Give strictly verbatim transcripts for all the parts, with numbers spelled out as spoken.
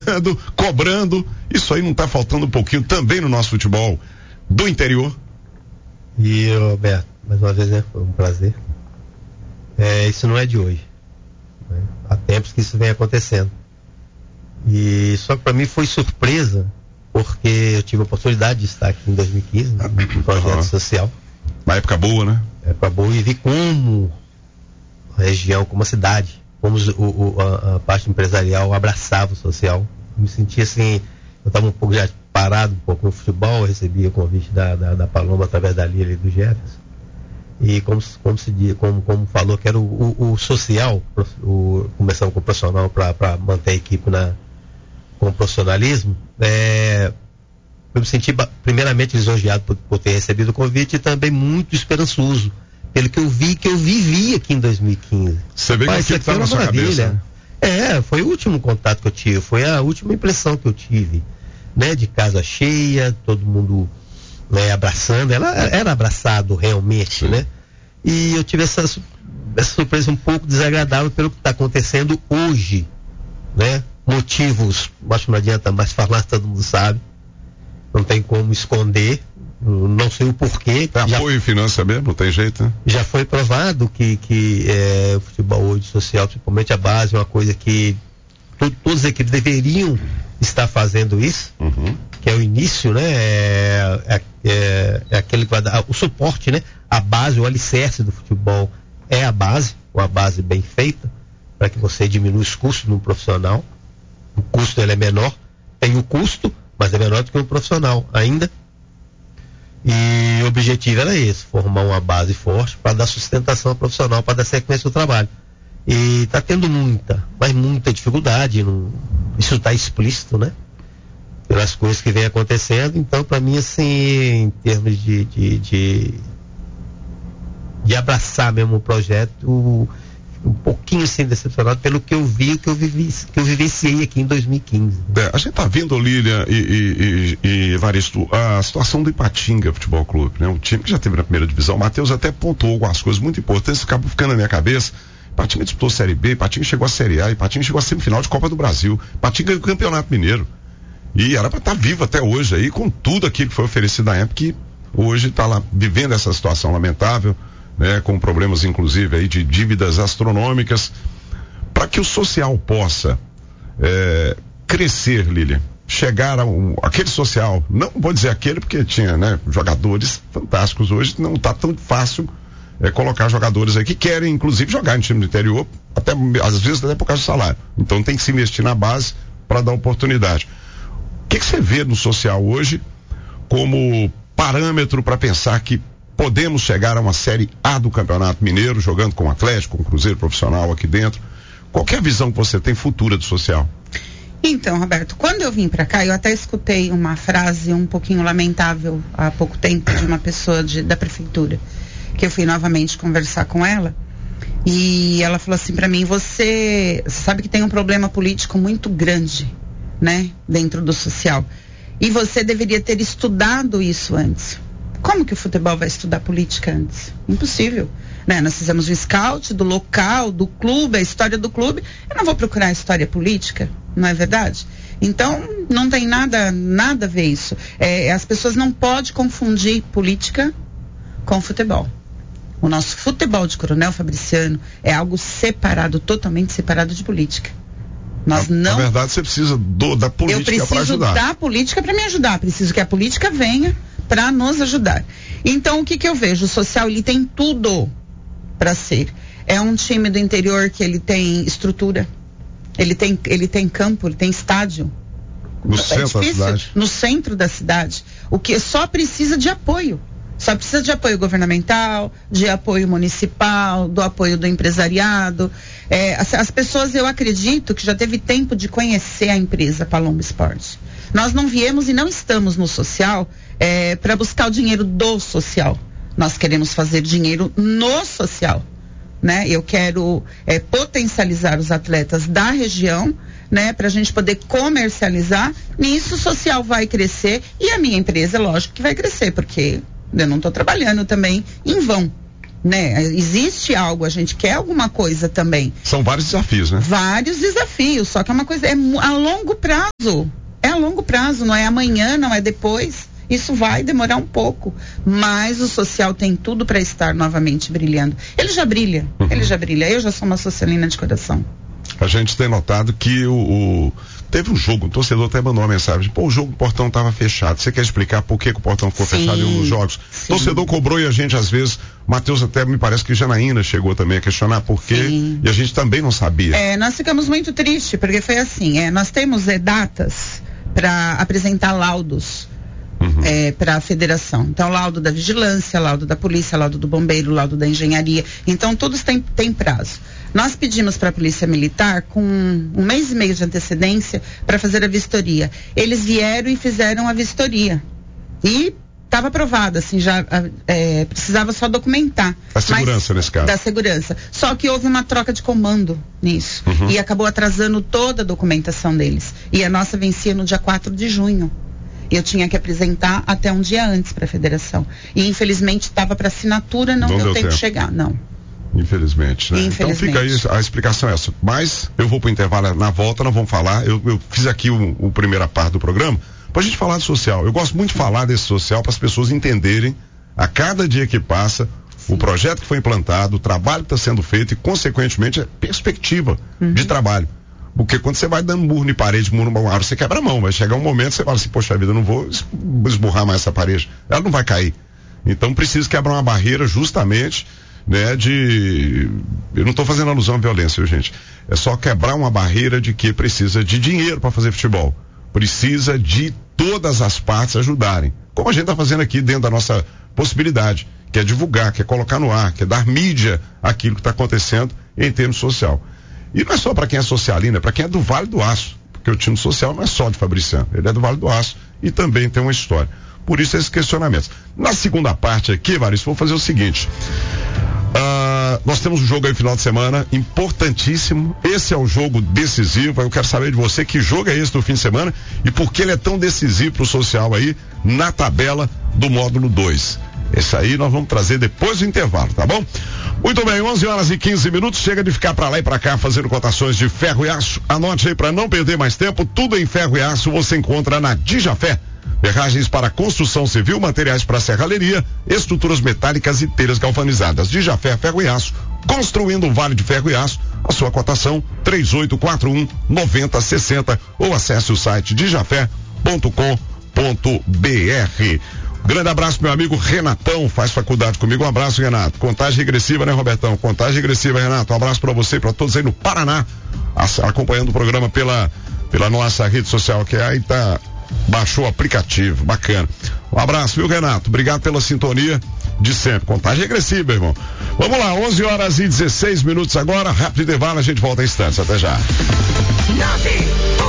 cobrando. Isso aí não está faltando um pouquinho também no nosso futebol do interior? E, Roberto, mais uma vez, né, foi um prazer. É, isso não é de hoje, né? Há tempos que isso vem acontecendo. E só que para mim foi surpresa, porque eu tive a oportunidade de estar aqui em dois mil e quinze, num projeto uhum. social. Uma época boa, né? Época boa, e vi como a região, como a cidade, como o, o, a, a parte empresarial abraçava o social. Eu me senti assim, eu estava um pouco já parado um pouco no futebol, eu recebi o convite da, da, da Paloma através da Lília e do Jefferson. E como, como, se, como, como falou, que era o, o, o social, o, começando com o profissional para manter a equipe na, com o profissionalismo, é, eu me senti primeiramente lisonjeado por, por ter recebido o convite e também muito esperançoso, pelo que eu vi, que eu vivi aqui em dois mil e quinze. Você vê que aquilo está na sua cabeça, né? É, foi o último contato que eu tive, foi a última impressão que eu tive, né, de casa cheia, todo mundo, né, abraçando, ela era abraçado realmente, sim, né? E eu tive essa, essa surpresa um pouco desagradável pelo que está acontecendo hoje, né? Motivos, acho que não adianta mais falar, todo mundo sabe, não tem como esconder, não sei o porquê. É já, apoio e finança mesmo, não tem jeito, né? Já foi provado que, que é, o futebol hoje social, principalmente a base, é uma coisa que to, todas as equipes deveriam estar fazendo isso, uhum. que é o início, né? É, é, é aquele que vai dar o suporte, né? A base, o alicerce do futebol é a base, uma base bem feita, para que você diminua os custos no profissional. O custo ele é menor, tem o custo, mas é menor do que um profissional ainda. E o objetivo era esse, formar uma base forte para dar sustentação ao profissional, para dar sequência ao trabalho. E está tendo muita, mas muita dificuldade, não, isso está explícito, né? Pelas coisas que vem acontecendo. Então, para mim, assim, em termos de, de, de, de abraçar mesmo o projeto, um pouquinho assim decepcionado pelo que eu vi, que eu vivi, que eu vivenciei aqui em dois mil e quinze. É, a gente está vendo, Lília e, e, e, e Evaristo, a situação do Ipatinga Futebol Clube, né? Um time que já teve na primeira divisão. O Matheus até pontuou algumas coisas muito importantes, acabou ficando na minha cabeça. Ipatinga disputou Série B, Ipatinga chegou à Série A, Ipatinga chegou à semifinal de Copa do Brasil, Ipatinga ganhou o Campeonato Mineiro. E era para estar tá vivo até hoje aí, com tudo aquilo que foi oferecido na época, que hoje está lá vivendo essa situação lamentável, né, com problemas inclusive aí de dívidas astronômicas. Para que o social possa é, crescer, Lília, chegar a um, aquele social, não vou dizer aquele porque tinha, né, jogadores fantásticos, hoje não está tão fácil é, colocar jogadores aí que querem inclusive jogar no time do interior, até às vezes até por causa do salário, então tem que se investir na base para dar oportunidade. O que, que você vê no social hoje como parâmetro para pensar que podemos chegar a uma Série A do Campeonato Mineiro, jogando com o Atlético, com o Cruzeiro profissional aqui dentro? Qual que é a visão que você tem futura do social? Então, Roberto, quando eu vim para cá, eu até escutei uma frase um pouquinho lamentável há pouco tempo de uma pessoa de, da prefeitura, que eu fui novamente conversar com ela, e ela falou assim para mim: você sabe que tem um problema político muito grande, né, dentro do social, e você deveria ter estudado isso antes. Como que o futebol vai estudar política antes? Impossível, né? Nós fizemos um scout do local, do clube, a história do clube. Eu não vou procurar a história política, não é verdade? Então, não tem nada, nada a ver isso. É, as pessoas não podem confundir política com futebol. O nosso futebol de Coronel Fabriciano é algo separado, totalmente separado de política. Nós na, não... na verdade, você precisa do, da política para ajudar. Eu preciso da política para me ajudar. Preciso que a política venha para nos ajudar. Então, o que que eu vejo? O social, ele tem tudo para ser. É um time do interior que ele tem estrutura, ele tem, ele tem campo, ele tem estádio. No é centro difícil, da cidade. No centro da cidade. O que só precisa de apoio. Só precisa de apoio governamental, de apoio municipal, do apoio do empresariado. É, as, as pessoas, eu acredito que já teve tempo de conhecer a empresa Palombo Esporte. Nós não viemos e não estamos no social é, para buscar o dinheiro do social. Nós queremos fazer dinheiro no social, né? Eu quero é, potencializar os atletas da região, né? Para a gente poder comercializar. Nisso o social vai crescer e a minha empresa, lógico que vai crescer, porque eu não estou trabalhando também em vão, né? Existe algo, a gente quer alguma coisa também. São vários desafios, né? Vários desafios, só que é uma coisa, é a longo prazo. É a longo prazo, não é amanhã, não é depois. Isso vai demorar um pouco, mas o social tem tudo para estar novamente brilhando. Ele já brilha, uhum. ele já brilha. Eu já sou uma socialina de coração. A gente tem notado que o, o teve um jogo, um torcedor até mandou uma mensagem, pô, o jogo, o portão estava fechado. Você quer explicar por que, que o portão ficou sim, fechado em um dos jogos? Sim. Torcedor cobrou e a gente às vezes, o Matheus até me parece que Janaína chegou também a questionar por quê, sim. e a gente também não sabia. É, nós ficamos muito tristes, porque foi assim, é, nós temos é, datas para apresentar laudos. Uhum. É, para a federação. Então, laudo da vigilância, laudo da polícia, laudo do bombeiro, laudo da engenharia. Então, todos têm, têm prazo. Nós pedimos para a polícia militar com um mês e meio de antecedência para fazer a vistoria. Eles vieram e fizeram a vistoria. E estava aprovado, assim, já é, precisava só documentar. A segurança, nesse caso. Da segurança. Só que houve uma troca de comando nisso. Uhum. E acabou atrasando toda a documentação deles. E a nossa vencia no dia quatro de junho. Eu tinha que apresentar até um dia antes para a federação. E infelizmente estava para assinatura, não, não deu, deu tempo de chegar, não. Infelizmente, né? Infelizmente. Então fica aí, a explicação é essa. Mas eu vou para o intervalo, na volta nós vamos falar. Eu, eu fiz aqui o, o primeira parte do programa para a gente falar de social. Eu gosto muito de falar desse social para as pessoas entenderem a cada dia que passa sim. o projeto que foi implantado, o trabalho que está sendo feito e consequentemente a perspectiva uhum. de trabalho. Porque quando você vai dando murro em parede, murro em árvore, você quebra a mão. Vai chegar um momento que você fala assim, poxa vida, eu não vou esburrar mais essa parede. Ela não vai cair. Então precisa quebrar uma barreira justamente, né, de... Eu não estou fazendo alusão à violência, viu, gente? É só quebrar uma barreira de que precisa de dinheiro para fazer futebol. Precisa de todas as partes ajudarem. Como a gente está fazendo aqui dentro da nossa possibilidade, que é divulgar, que é colocar no ar, que é dar mídia àquilo que está acontecendo em termos social. E não é só para quem é socialina, é para quem é do Vale do Aço, porque o time social não é só de Fabriciano, ele é do Vale do Aço e também tem uma história. Por isso esses questionamentos. Na segunda parte aqui, Varício, vou fazer o seguinte. Uh, nós temos um jogo aí no final de semana, importantíssimo. Esse é o jogo decisivo. Eu quero saber de você que jogo é esse do fim de semana e por que ele é tão decisivo pro social aí na tabela do módulo dois. Esse aí nós vamos trazer depois do intervalo, tá bom? Muito bem, onze horas e quinze minutos, chega de ficar pra lá e pra cá fazendo cotações de ferro e aço. Anote aí pra não perder mais tempo, tudo em ferro e aço você encontra na Dijafé. Ferragens para construção civil, materiais para serralheria, estruturas metálicas e telhas galvanizadas. Dijafé Ferro e Aço, construindo um vale de ferro e aço. A sua cotação três oito quatro um, nove zero seis zero ou acesse o site dijafé ponto com ponto b r. Grande abraço, meu amigo Renatão, faz faculdade comigo. Um abraço, Renato. Contagem regressiva, né, Robertão? Contagem regressiva, Renato. Um abraço para você e para todos aí no Paraná, acompanhando o programa pela, pela nossa rede social, que aí tá, baixou o aplicativo, bacana. Um abraço, viu, Renato? Obrigado pela sintonia de sempre. Contagem regressiva, irmão. Vamos lá, onze horas e dezesseis minutos agora, rápido intervalo, a gente volta em instantes. Até já. nove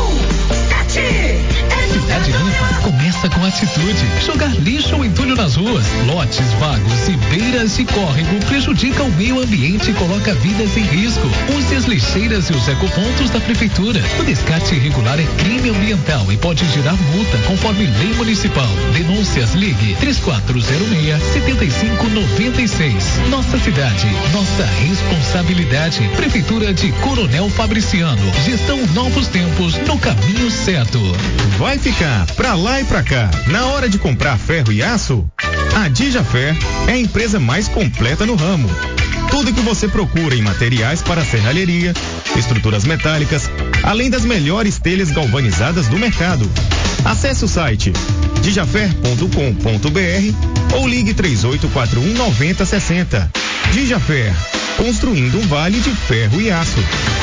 um sete Cidade Limpa começa com atitude. Jogar lixo ou entulho nas ruas, lotes vagos e beiras de córrego prejudicam o meio ambiente e coloca vidas em risco. Use as lixeiras e os ecopontos da prefeitura. O descarte irregular é crime ambiental e pode gerar multa conforme lei municipal. Denúncias, ligue três quatro zero seis, sete cinco nove seis. Nossa cidade, nossa responsabilidade. Prefeitura de Coronel Fabriciano. Gestão Novos Tempos no caminho certo. Vai ficar pra lá e pra cá. Na hora de comprar ferro e aço, a Dijafé é a empresa mais completa no ramo. Tudo que você procura em materiais para serralheria, estruturas metálicas, além das melhores telhas galvanizadas do mercado. Acesse o site dijafé ponto com ponto b r ou ligue três oito quatro um, nove zero seis zero. Dijafé, construindo um vale de ferro e aço.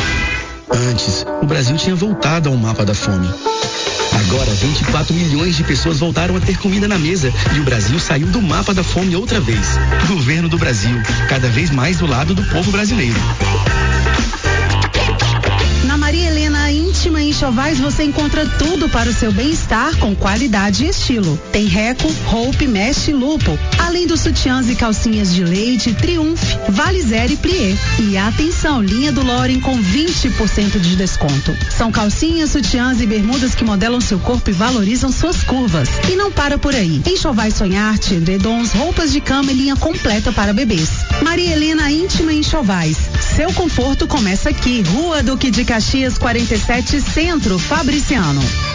Antes, o Brasil tinha voltado ao mapa da fome. Agora, vinte e quatro milhões de pessoas voltaram a ter comida na mesa e o Brasil saiu do mapa da fome outra vez. Governo do Brasil, cada vez mais do lado do povo brasileiro. Na Maria Helena Íntima Íntima Enxovais você encontra tudo para o seu bem-estar com qualidade e estilo. Tem Reco, Hope, Mesh e Lupo, além dos sutiãs e calcinhas de leite, Triumph, Valizer e Plié. E atenção, linha do Loren com vinte por cento de desconto. São calcinhas, sutiãs e bermudas que modelam seu corpo e valorizam suas curvas. E não para por aí. Enxovais Sonharte, edredons, roupas de cama e linha completa para bebês. Maria Helena Íntima Enxovais. Seu conforto começa aqui. Rua Duque de Caxias quarenta e sete, Centro, Fabriciano.